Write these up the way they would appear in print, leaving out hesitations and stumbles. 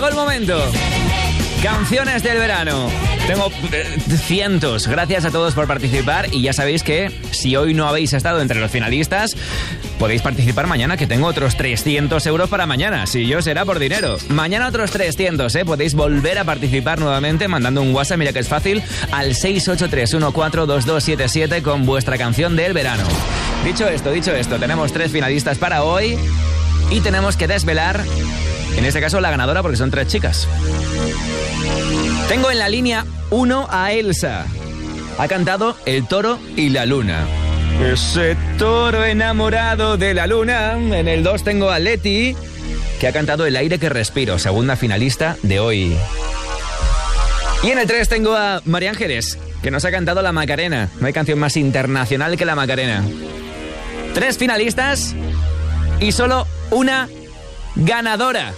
llegó el momento. Canciones del verano. Tengo cientos. Gracias a todos por participar. Y ya sabéis que si hoy no habéis estado entre los finalistas, podéis participar mañana, que tengo otros 300 euros para mañana. Si yo, será por dinero. Mañana otros 300, ¿eh? Podéis volver a participar nuevamente mandando un WhatsApp, mira que es fácil, al 683142277 con vuestra canción del verano. Dicho esto, tenemos 3 finalistas para hoy y tenemos que desvelar, en este caso, la ganadora, porque son 3 chicas. Tengo en la línea 1 a Elsa. Ha cantado El toro y la luna. Ese toro enamorado de la luna. En el 2 tengo a Leti, que ha cantado El aire que respiro, segunda finalista de hoy. Y en el 3 tengo a María Ángeles, que nos ha cantado La Macarena. No hay canción más internacional que La Macarena. 3 finalistas y solo una ganadora,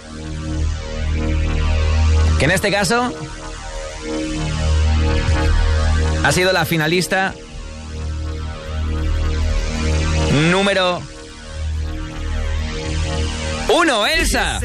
que en este caso ha sido la finalista número 1, Elsa.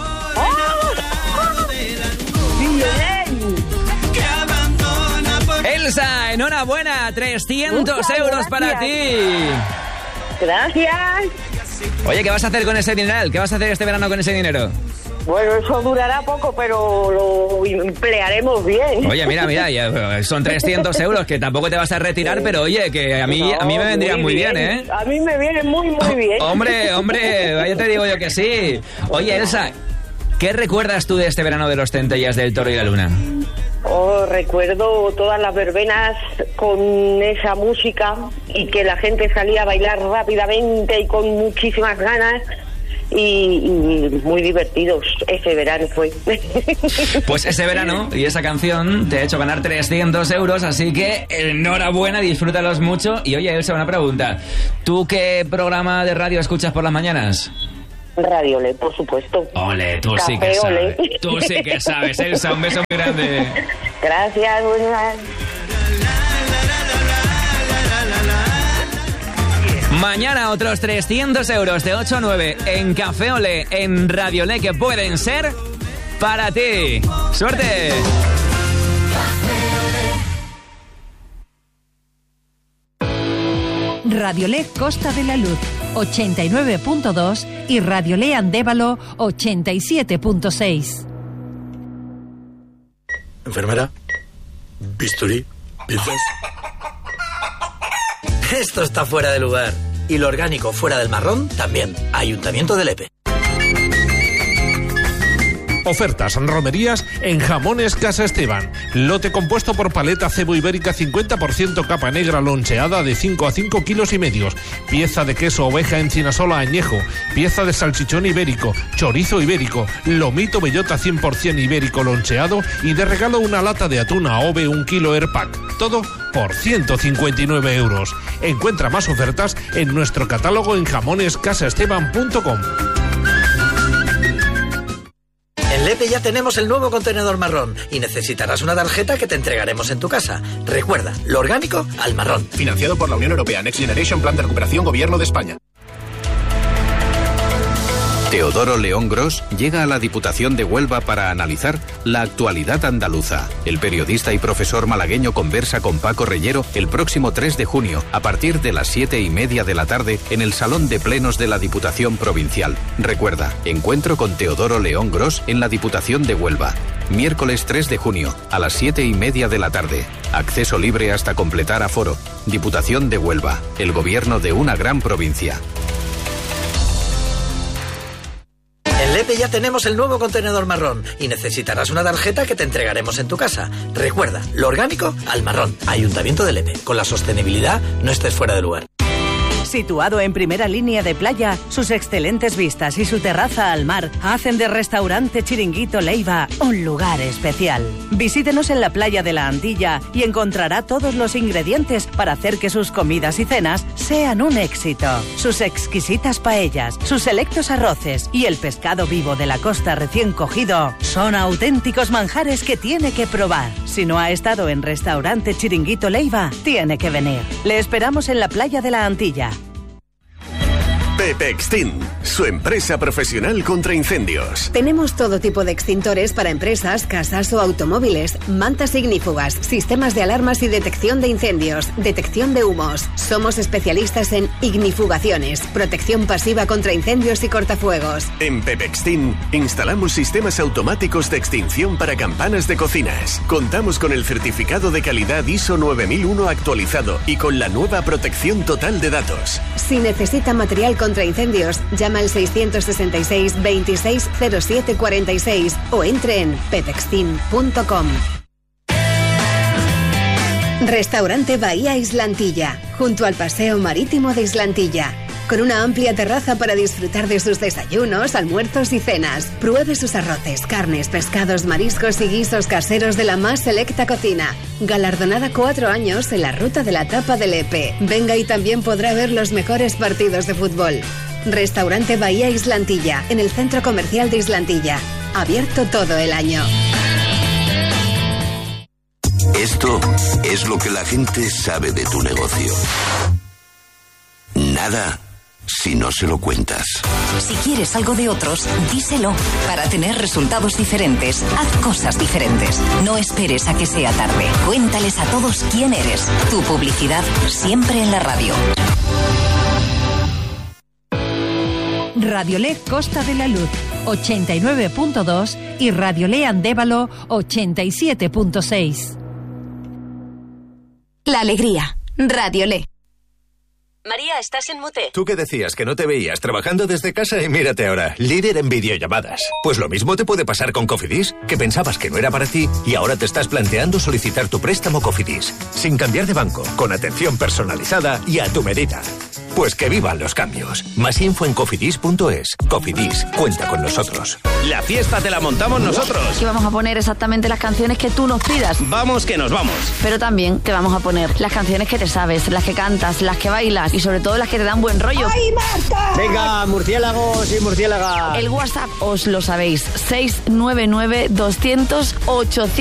Elsa, enhorabuena, 300 euros para ti. Gracias. Oye, ¿qué vas a hacer con ese dineral? ¿Qué vas a hacer este verano con ese dinero? Bueno, eso durará poco, pero lo emplearemos bien. Oye, mira, ya son 300 euros, que tampoco te vas a retirar, pero oye, que a mí me vendría muy bien, ¿eh? A mí me viene muy bien. Hombre, ya te digo yo que sí. Oye, Elsa, ¿qué recuerdas tú de este verano de los Centellas del Toro y la Luna? Recuerdo todas las verbenas con esa música y que la gente salía a bailar rápidamente y con muchísimas ganas. Y muy divertidos ese verano fue. Pues ese verano y esa canción te ha hecho ganar 300 euros, así que enhorabuena, disfrútalos mucho. Y oye, Elsa, una pregunta. ¿Tú qué programa de radio escuchas por las mañanas? Radio Olé, por supuesto. Ole, tú Café sí que sabes. Olé. Tú sí que sabes, Elsa, un beso muy grande. Gracias, buenas. Mañana otros 300 euros de 8 a 9 en Café Olé, en Radio Olé, que pueden ser para ti. ¡Suerte! Radio Olé Costa de la Luz 89.2 y Radio Olé Andévalo 87.6. Enfermera, bisturí, pinzas. Esto está fuera de lugar. Y lo orgánico fuera del marrón también. Ayuntamiento de Lepe. Ofertas romerías en Jamones Casa Esteban. Lote compuesto por paleta cebo ibérica 50% capa negra loncheada de 5 a 5 kilos y medios. Pieza de queso oveja encinasola añejo. Pieza de salchichón ibérico. Chorizo ibérico. Lomito bellota 100% ibérico loncheado. Y de regalo una lata de atún AOVE 1 kilo Airpack. Todo por 159 euros. Encuentra más ofertas en nuestro catálogo en jamonescasaesteban.com. En Lepe ya tenemos el nuevo contenedor marrón y necesitarás una tarjeta que te entregaremos en tu casa. Recuerda, lo orgánico al marrón. Financiado por la Unión Europea. Next Generation Plan de Recuperación Gobierno de España. Teodoro León Gros llega a la Diputación de Huelva para analizar la actualidad andaluza. El periodista y profesor malagueño conversa con Paco Reyero el próximo 3 de junio a partir de las 7:30 de la tarde en el Salón de Plenos de la Diputación Provincial. Recuerda, encuentro con Teodoro León Gros en la Diputación de Huelva. Miércoles 3 de junio a las 7:30 de la tarde. Acceso libre hasta completar aforo. Diputación de Huelva, el gobierno de una gran provincia. En Lepe ya tenemos el nuevo contenedor marrón y necesitarás una tarjeta que te entregaremos en tu casa. Recuerda, lo orgánico al marrón. Ayuntamiento de Lepe. Con la sostenibilidad no estés fuera de lugar. Situado en primera línea de playa, sus excelentes vistas y su terraza al mar hacen de Restaurante Chiringuito Leiva un lugar especial. Visítenos en la playa de la Antilla y encontrará todos los ingredientes para hacer que sus comidas y cenas sean un éxito. Sus exquisitas paellas, sus selectos arroces y el pescado vivo de la costa recién cogido son auténticos manjares que tiene que probar. Si no ha estado en Restaurante Chiringuito Leiva, tiene que venir. Le esperamos en la playa de la Antilla. Pepe Extint, su empresa profesional contra incendios. Tenemos todo tipo de extintores para empresas, casas o automóviles, mantas ignífugas, sistemas de alarmas y detección de incendios, detección de humos. Somos especialistas en ignifugaciones, protección pasiva contra incendios y cortafuegos. En Pepe Extint instalamos sistemas automáticos de extinción para campanas de cocinas. Contamos con el certificado de calidad ISO 9001 actualizado y con la nueva protección total de datos. Si necesita material contra incendios, llama al 666 26 07 46 o entre en pepextin.com. Restaurante Bahía Islantilla, junto al Paseo Marítimo de Islantilla. Con una amplia terraza para disfrutar de sus desayunos, almuerzos y cenas. Pruebe sus arroces, carnes, pescados, mariscos y guisos caseros de la más selecta cocina. Galardonada 4 años en la ruta de la tapa del EP. Venga y también podrá ver los mejores partidos de fútbol. Restaurante Bahía Islantilla, en el Centro Comercial de Islantilla. Abierto todo el año. Esto es lo que la gente sabe de tu negocio. Nada si no se lo cuentas. Si quieres algo de otros, díselo. Para tener resultados diferentes, haz cosas diferentes. No esperes a que sea tarde. Cuéntales a todos quién eres. Tu publicidad siempre en la radio. Radiolé Costa de la Luz 89.2 y Radiolé Andévalo 87.6. La alegría. Radiolé. María, estás en mute. ¿Tú qué decías? Que no te veías trabajando desde casa y mírate ahora, líder en videollamadas. Pues lo mismo te puede pasar con Cofidis, que pensabas que no era para ti y ahora te estás planteando solicitar tu préstamo Cofidis, sin cambiar de banco, con atención personalizada y a tu medida. Pues que vivan los cambios. Más info en cofidis.es. Cofidis, cuenta con nosotros. La fiesta te la montamos nosotros. Y vamos a poner exactamente las canciones que tú nos pidas. Vamos que nos vamos. Pero también te vamos a poner las canciones que te sabes, las que cantas, las que bailas y sobre todo las que te dan buen rollo. ¡Ay, Marta! Venga, murciélagos y murciélaga. El WhatsApp os lo sabéis, 699 200 800.